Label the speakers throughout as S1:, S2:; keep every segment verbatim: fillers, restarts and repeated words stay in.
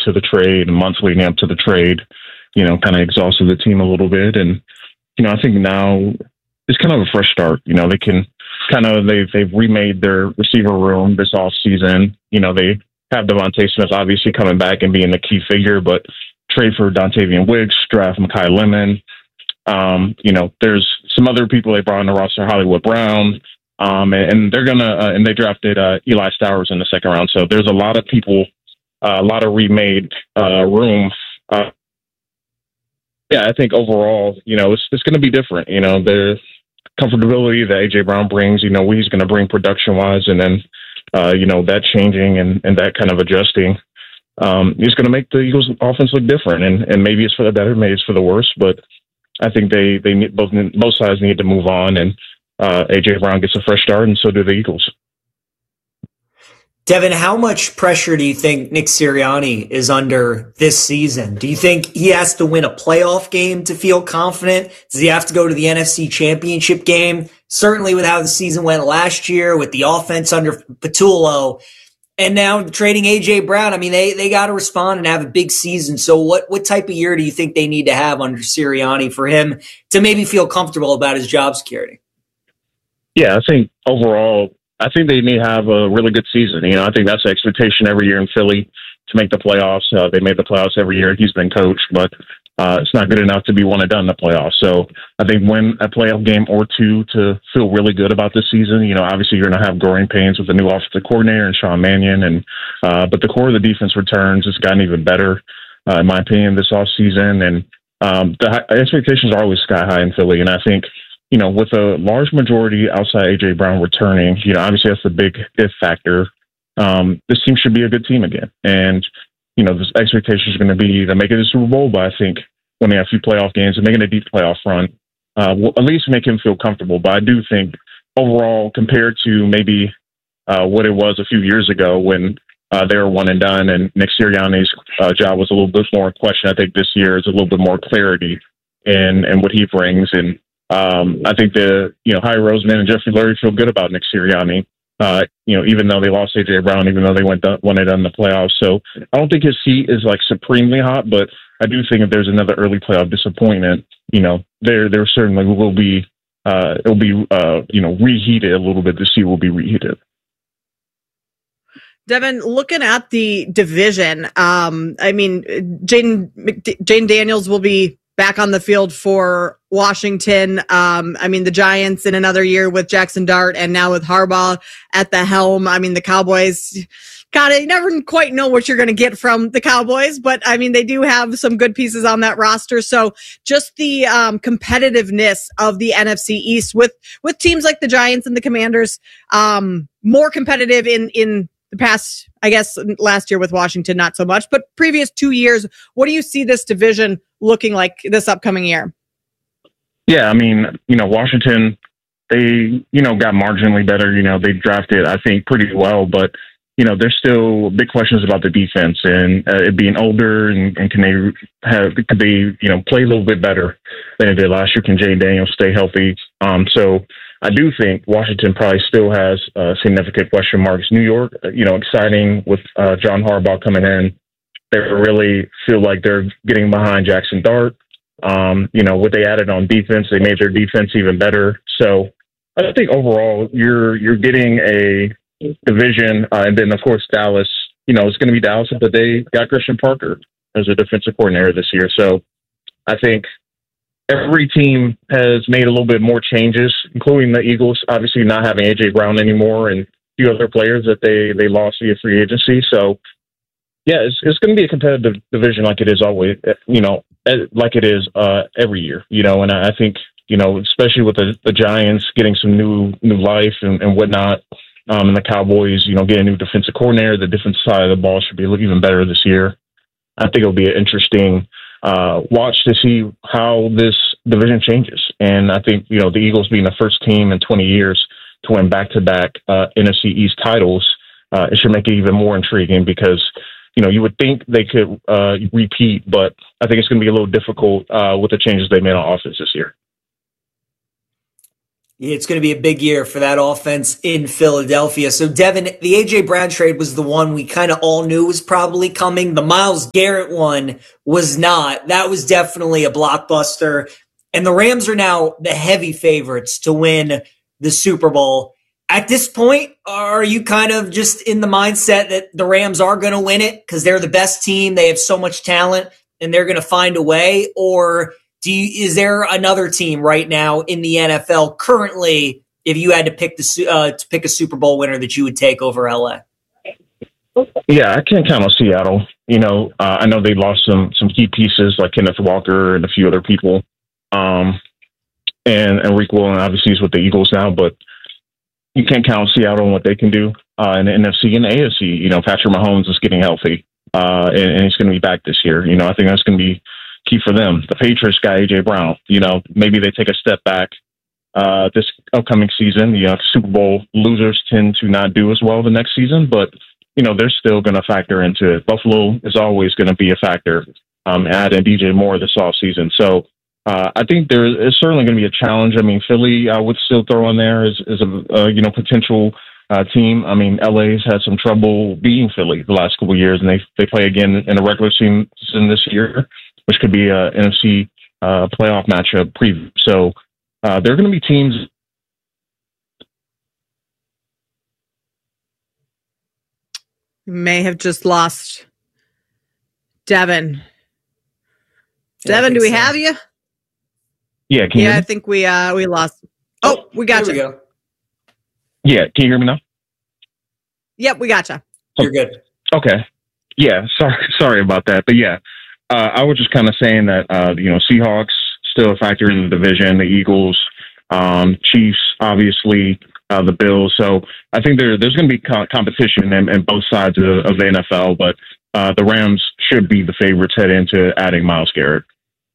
S1: to the trade, months leading up to the trade, you know, kind of exhausted the team a little bit. And, you know, I think now it's kind of a fresh start. You know, they can kind of, they've, they've remade their receiver room this off season. You know, they have Devontae Smith obviously coming back and being the key figure, but trade for Dontavian Wicks, draft Mekhi Lemon. Um, you know, there's some other people they brought on the roster, Hollywood Brown, um, and, and they're gonna uh, and they drafted uh, Eli Stowers in the second round. So there's a lot of people, uh, a lot of remade uh, room. Uh, yeah, I think overall, you know, it's it's going to be different. You know, the comfortability that A J Brown brings, you know, what he's going to bring production wise, and then uh, you know, that changing and, and that kind of adjusting. Um, is going to make the Eagles offense look different, and, and maybe it's for the better, maybe it's for the worse, but I think they, they need, both, both sides need to move on, and uh, A J Brown gets a fresh start, and so do the Eagles.
S2: Devin, how much pressure do you think Nick Sirianni is under this season? Do you think he has to win a playoff game to feel confident? Does he have to go to the N F C Championship game? Certainly with how the season went last year, with the offense under Patullo, and now trading A J Brown. I mean, they, they got to respond and have a big season. So what, what type of year do you think they need to have under Sirianni for him to maybe feel comfortable about his job security?
S1: Yeah, I think overall, I think they need to have a really good season. You know, I think that's the expectation every year in Philly to make the playoffs. Uh, they made the playoffs every year he's been coached, but uh, it's not good enough to be one and done in the playoffs. So I think win a playoff game or two to feel really good about this season. You know, obviously you're going to have growing pains with the new offensive coordinator and Sean Mannion, and uh, but the core of the defense returns. It's gotten even better, uh, in my opinion, this offseason. And um, the high, expectations are always sky high in Philly, and I think, you know, with a large majority outside A J Brown returning, you know, obviously that's the big if factor. Um, this team should be a good team again. And, you know, the expectation is going to be to make it a Super Bowl, but I think winning a few playoff games and making a deep playoff run uh, will at least make him feel comfortable. But I do think overall, compared to maybe uh, what it was a few years ago when uh, they were one and done and Nick Sirianni's uh, job was a little bit more in question, I think this year is a little bit more clarity in, in what he brings. And Um, I think the, you know, Howie Roseman and Jeffrey Lurie feel good about Nick Sirianni, uh, you know, even though they lost A J Brown, even though they went done, won it in the playoffs. So I don't think his seat is like supremely hot, but I do think if there's another early playoff disappointment, you know, there, there certainly will be, uh, it'll be, uh, you know, reheated a little bit. The seat will be reheated.
S3: Devin, looking at the division, um, I mean, Jane, Jane Daniels will be back on the field for Washington. Um, I mean, the Giants in another year with Jackson Dart and now with Harbaugh at the helm. I mean, the Cowboys, God, you never quite know what you're going to get from the Cowboys, but I mean, they do have some good pieces on that roster. So just the um, competitiveness of the N F C East with, with teams like the Giants and the Commanders, um, more competitive in, in the past, I guess last year with Washington, not so much, but previous two years. What do you see this division looking like this upcoming year?
S1: Yeah, I mean, you know, Washington, they, you know, got marginally better. You know, they drafted, I think, pretty well, but, you know, there's still big questions about the defense and uh, it being older and, and can they have, could they, you know, play a little bit better than it did last year? Can Jane Daniels stay healthy? Um, so I do think Washington probably still has uh, significant question marks. New York, you know, exciting with uh, John Harbaugh coming in. They really feel like they're getting behind Jackson Dart. Um, you know, what they added on defense, they made their defense even better. So I think overall you're you're getting a division, uh, and then of course Dallas. You know, it's going to be Dallas, but they got Christian Parker as a defensive coordinator this year. So I think every team has made a little bit more changes, including the Eagles, obviously not having A J Brown anymore and a few other players that they, they lost via free agency. So, yeah, it's, it's going to be a competitive division like it is always, you know, like it is uh, every year, you know, and I think, you know, especially with the, the Giants getting some new new life and, and whatnot, um, and the Cowboys, you know, getting a new defensive coordinator, the defensive side of the ball should be even better this year. I think it'll be an interesting uh, watch to see how this division changes. And I think, you know, the Eagles being the first team in twenty years to win back-to-back uh, N F C East titles, uh, it should make it even more intriguing because, you know, you would think they could uh, repeat, but I think it's going to be a little difficult uh, with the changes they made on offense this year.
S2: Yeah, it's going to be a big year for that offense in Philadelphia. So, Devin, the A J. Brown trade was the one we kind of all knew was probably coming. The Myles Garrett one was not. That was definitely a blockbuster. And the Rams are now the heavy favorites to win the Super Bowl. At this point, are you kind of just in the mindset that the Rams are going to win it because they're the best team, they have so much talent, and they're going to find a way? Or do you, is there another team right now in the N F L currently, if you had to pick the uh, to pick a Super Bowl winner, that you would take over L A?
S1: Yeah, I can't count on Seattle. You know, uh, I know they lost some some key pieces like Kenneth Walker and a few other people. Um, and Enrique Willen obviously is with the Eagles now, but you can't count on Seattle and what they can do uh, in the N F C and the A F C. You know, Patrick Mahomes is getting healthy, uh, and, and he's going to be back this year. You know, I think that's going to be key for them. The Patriots guy, A J. Brown, you know, maybe they take a step back uh, this upcoming season. You know, Super Bowl losers tend to not do as well the next season, but, you know, they're still going to factor into it. Buffalo is always going to be a factor, um, adding D J Moore this offseason. So, Uh, I think there is certainly going to be a challenge. I mean, Philly, I would still throw in there as, as a, uh, you know, potential uh, team. I mean, L A's had some trouble beating Philly the last couple of years, and they they play again in a regular season this year, which could be a N F C uh, playoff matchup preview. So uh, there are going to be teams.
S3: We may have just lost Devin. Devin, do we so. have you?
S1: Yeah, can you
S3: yeah,
S1: hear me?
S3: I think we uh we lost. Oh, we got you.
S2: We go.
S1: Yeah, can you hear me now?
S3: Yep, we got you.
S2: You're good.
S1: Okay. Yeah, sorry, sorry about that, but yeah, uh, I was just kind of saying that uh, you know, Seahawks still a factor in the division, the Eagles, um, Chiefs, obviously, uh, the Bills. So I think there there's going to be co- competition in, in both sides of, of the N F L, but uh, the Rams should be the favorites head into adding Myles Garrett.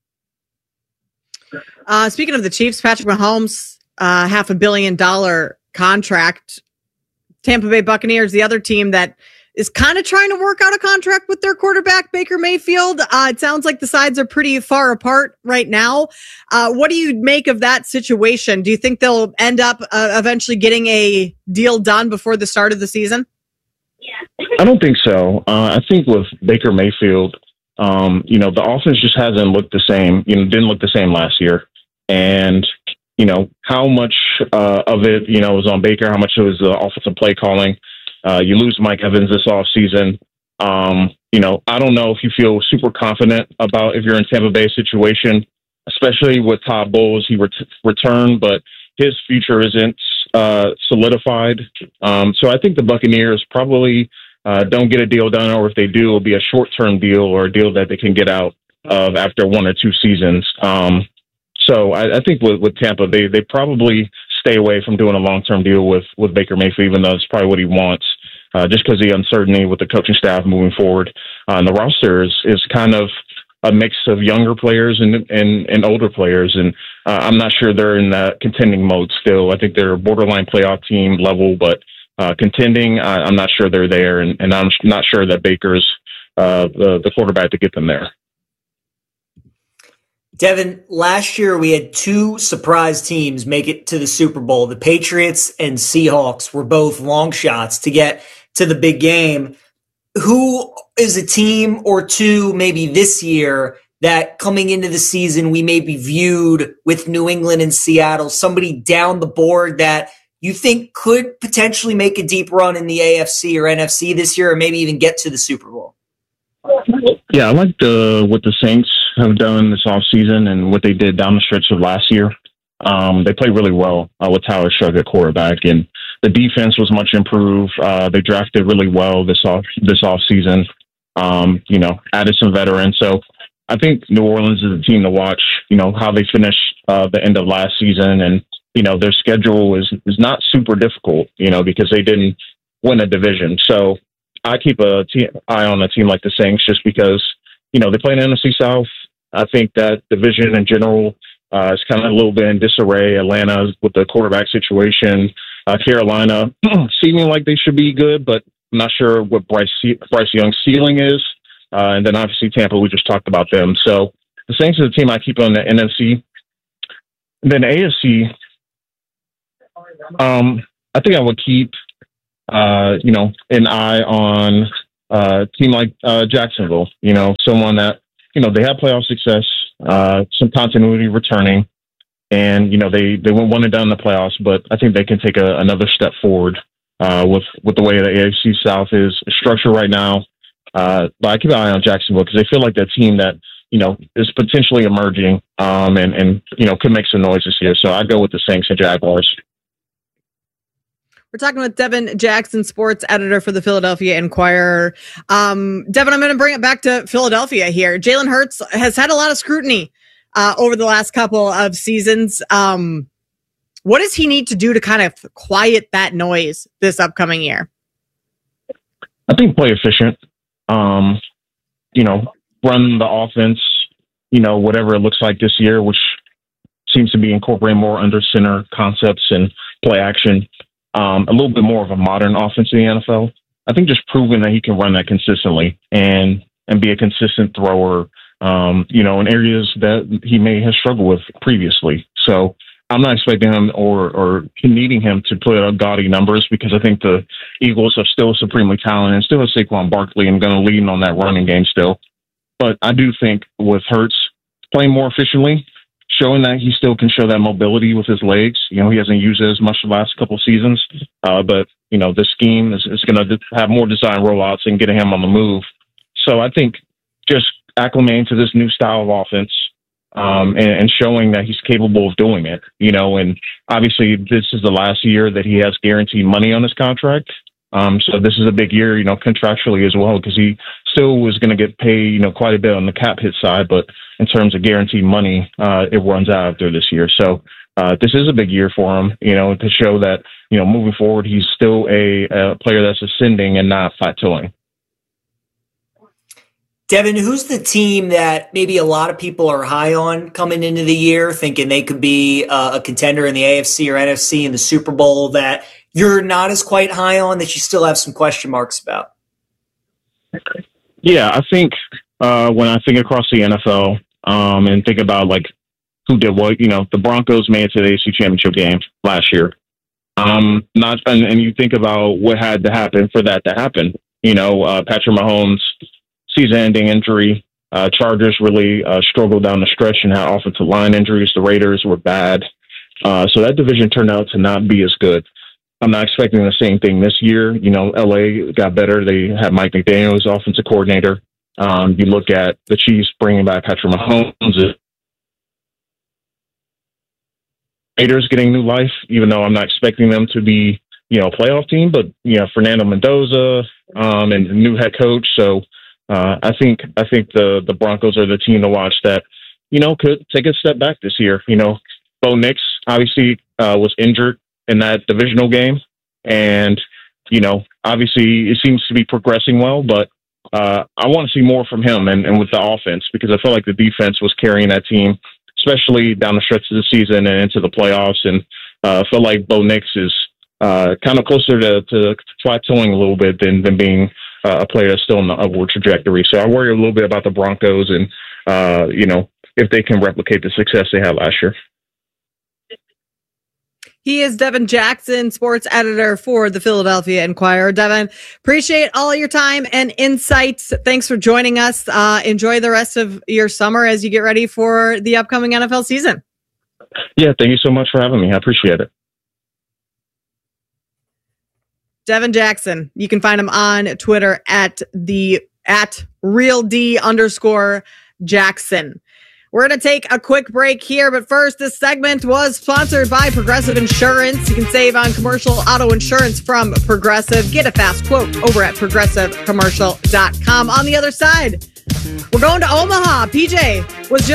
S3: Uh, speaking of the Chiefs, Patrick Mahomes, uh, half a billion dollar contract. Tampa Bay Buccaneers, the other team that is kind of trying to work out a contract with their quarterback, Baker Mayfield. Uh, it sounds like the sides are pretty far apart right now. Uh, what do you make of that situation? Do you think they'll end up uh, eventually getting a deal done before the start of the season?
S1: I don't think so. Uh, I think with Baker Mayfield, um, you know, the offense just hasn't looked the same. You know, didn't look the same last year. And, you know, how much uh, of it, you know, was on Baker, how much it was the offensive play calling. Uh, you lose Mike Evans this offseason. Um, you know, I don't know if you feel super confident about if you're in Tampa Bay situation, especially with Todd Bowles. He ret- returned, but his future isn't uh, solidified. Um, so I think the Buccaneers probably uh, don't get a deal done, or if they do, it'll be a short-term deal or a deal that they can get out of after one or two seasons. Um, So I, I think with, with Tampa, they they probably stay away from doing a long-term deal with, with Baker Mayfield, even though it's probably what he wants, uh, just because of the uncertainty with the coaching staff moving forward. Uh, and the roster is, is kind of a mix of younger players and and, and older players, and uh, I'm not sure they're in that contending mode still. I think they're a borderline playoff team level, but uh, contending, I, I'm not sure they're there, and, and I'm not sure that Baker's uh, the, the quarterback to get them there.
S2: Devin, last year we had two surprise teams make it to the Super Bowl. The Patriots and Seahawks were both long shots to get to the big game. Who is a team or two maybe this year that coming into the season we may be viewed with New England and Seattle, somebody down the board that you think could potentially make a deep run in the A F C or N F C this year, or maybe even get to the Super Bowl?
S1: Yeah, I like the what the Saints have done this offseason and what they did down the stretch of last year. Um, they played really well uh, with Tyler Shough at quarterback, and the defense was much improved. Uh, they drafted really well this off this offseason. Um, you know, added some veterans. So I think New Orleans is a team to watch. You know how they finished uh, the end of last season, and you know their schedule is is not super difficult. You know because they didn't win a division, so I keep a te- eye on a team like the Saints just because, you know, they play in the N F C South. I think that division in general uh, is kind of a little bit in disarray. Atlanta with the quarterback situation. Uh, Carolina seeming like they should be good, but I'm not sure what Bryce, Bryce Young's ceiling is. Uh, and then obviously Tampa, we just talked about them. So the Saints are the team I keep on the N F C. And then A F C, Um, I think I would keep, uh, you know, an eye on uh, a team like uh, Jacksonville. You know, someone that, you know, they have playoff success, uh, some continuity returning, and you know they they went one and done in the playoffs. But I think they can take a, another step forward uh, with with the way the A F C South is structured right now. Uh, but I keep an eye on Jacksonville because they feel like that team that, you know, is potentially emerging um, and, and, you know, could make some noise this year. So I'd go with the Saints and Jaguars.
S3: We're talking with Devin Jackson, sports editor for the Philadelphia Inquirer. Um, Devin, I'm going to bring it back to Philadelphia here. Jalen Hurts has had a lot of scrutiny uh, over the last couple of seasons. Um, what does he need to do to kind of quiet that noise this upcoming year?
S1: I think play efficient. Um, you know, run the offense, you know, whatever it looks like this year, which seems to be incorporating more under center concepts and play action. Um, a little bit more of a modern offense in the N F L. I think just proving that he can run that consistently and and be a consistent thrower, um, you know, in areas that he may have struggled with previously. So I'm not expecting him or or needing him to put up gaudy numbers because I think the Eagles are still supremely talented and still have Saquon Barkley and going to lean on that running game still. But I do think with Hurts playing more efficiently, showing that he still can show that mobility with his legs. You know, he hasn't used it as much the last couple of seasons, uh, but, you know, this scheme is, is going to have more design rollouts and getting him on the move. So I think just acclimating to this new style of offense, Um, and, and showing that he's capable of doing it, you know, and obviously this is the last year that he has guaranteed money on his contract. Um, so this is a big year, you know, contractually as well, because he still was going to get paid, you know, quite a bit on the cap hit side. But in terms of guaranteed money, uh, it runs out after this year. So uh, this is a big year for him, you know, to show that, you know, moving forward, he's still a, a player that's ascending and not plateauing.
S2: Devin, who's the team that maybe a lot of people are high on coming into the year, thinking they could be uh, a contender in the A F C or N F C in the Super Bowl that you're not as quite high on, that you still have some question marks about?
S1: Yeah, I think uh, when I think across the N F L um, and think about like who did what, you know, the Broncos made it to the A F C Championship game last year. Um, not and, and you think about what had to happen for that to happen. You know, uh, Patrick Mahomes' season-ending injury. Uh, Chargers really uh, struggled down the stretch and had offensive line injuries. The Raiders were bad. Uh, so that division turned out to not be as good. I'm not expecting the same thing this year. You know, L A got better. They had Mike McDaniel as offensive coordinator. Um, you look at the Chiefs bringing back Patrick Mahomes. Raiders getting new life, even though I'm not expecting them to be, you know, a playoff team. But, you know, Fernando Mendoza um, and a new head coach. So, Uh, I think I think the, the Broncos are the team to watch that, you know, could take a step back this year. You know, Bo Nix obviously uh, was injured in that divisional game. And, you know, obviously it seems to be progressing well, but uh, I want to see more from him and, and with the offense, because I feel like the defense was carrying that team, especially down the stretch of the season and into the playoffs. And uh, I feel like Bo Nix is uh, kind of closer to, to plateauing a little bit than, than being Uh, a player that's still in the upward trajectory. So I worry a little bit about the Broncos and, uh, you know, if they can replicate the success they had last year.
S3: He is Devin Jackson, sports editor for the Philadelphia Inquirer. Devin, appreciate all your time and insights. Thanks for joining us. Uh, enjoy the rest of your summer as you get ready for the upcoming N F L season.
S1: Yeah, thank you so much for having me. I appreciate it.
S3: Devin Jackson. You can find him on Twitter at the at real D underscore Jackson. We're going to take a quick break here, but first, this segment was sponsored by Progressive Insurance. You can save on commercial auto insurance from Progressive. Get a fast quote over at progressive commercial dot com. On the other side, we're going to Omaha. P J was just